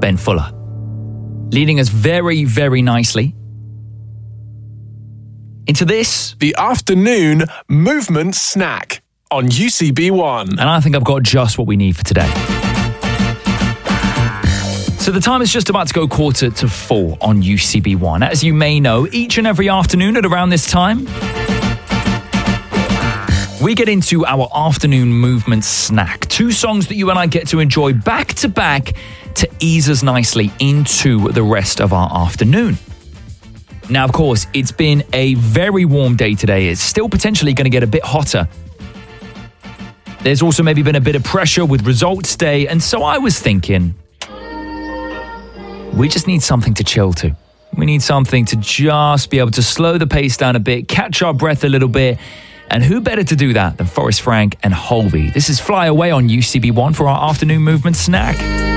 Ben Fuller, leading us very, very nicely into this. The afternoon movement snack on UCB1. And I think I've got just what we need for today. So the time is just about to go 3:45 on UCB1. As you may know, each and every afternoon at around this time, we get into our afternoon movement snack. 2 songs that you and I get to enjoy back to back to ease us nicely into the rest of our afternoon. Now, of course, it's been a very warm day today. It's still potentially going to get a bit hotter. There's also maybe been a bit of pressure with results day. And so I was thinking, we just need something to chill to. We need something to just be able to slow the pace down a bit, catch our breath a little bit. And who better to do that than Forrest Frank and Holvey? This is Fly Away on UCB1 for our afternoon movement snack.